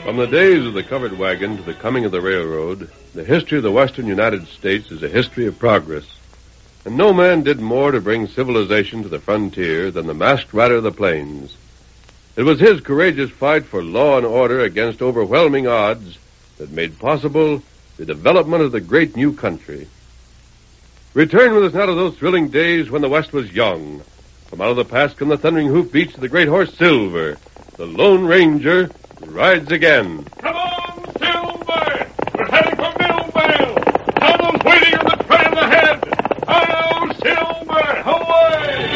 From the days of the covered wagon to the coming of the railroad, the history of the western United States is a history of progress. And no man did more to bring civilization to the frontier than the masked rider of the plains. It was his courageous fight for law and order against overwhelming odds that made possible the development of the great new country. Return with us now to those thrilling days when the West was young. From out of the past come the thundering hoofbeats of the great horse Silver. The Lone Ranger rides again.